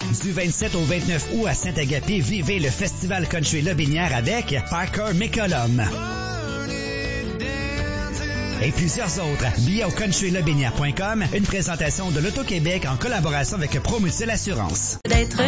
Du 27 au 29 août à Saint-Agapi, vivez le Festival Country Lobinière avec Parker McCollum et plusieurs autres. Billets au countrylobinière.com, une présentation de l'Auto-Québec en collaboration avec ProMutuelle Assurance. D'être